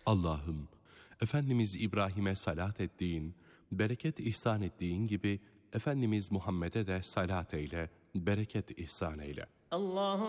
Allah'ım, Efendimiz İbrahim'e salat ettiğin, bereket ihsan ettiğin gibi Efendimiz Muhammed'e de salat eyle, bereket ihsan eyle.